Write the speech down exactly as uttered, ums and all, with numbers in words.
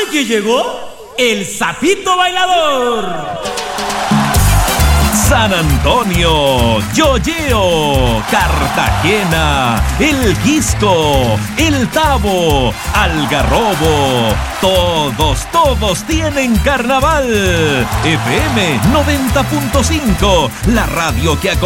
que llegó el sapito bailador. San Antonio, Yoyeo, Cartagena, El Quisco, El Tabo, Algarrobo, todos, todos tienen carnaval. F M noventa punto cinco, la radio que acompaña